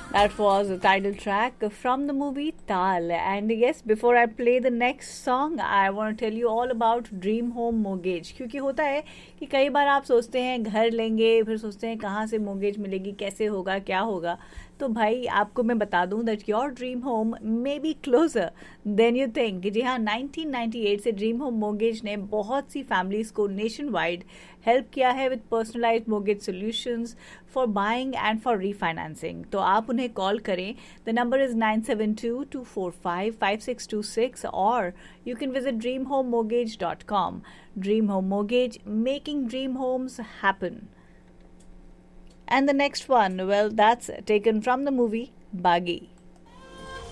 That was the title track from the movie Tal. And yes, before I play the next song, I want to tell you all about Dream Home Mortgage. क्योंकि होता है कि कई बार आप सोचते हैं घर लेंगे, फिर सोचते हैं कहाँ से मोर्गेज मिलेगी, कैसे होगा, क्या होगा. तो भाई आपको मैं बता दूं that your dream home may be closer then you think. जी हाँ, 1998 से ड्रीम होम मोर्गेज ने बहुत सी फैमिलीज को नेशन वाइड हेल्प किया है with personalised mortgage solutions for buying and for refinancing. तो आप उन्हें कॉल करें. द नंबर इज 9722455626 और you can visit dreamhomemortgage.com. Dream Home Mortgage, making dream homes happen. And the next one, well, that's taken from the movie Bagi.